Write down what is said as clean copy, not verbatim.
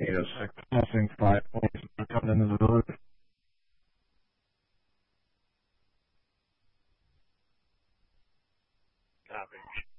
6 passing 5 points coming into the village. Copy.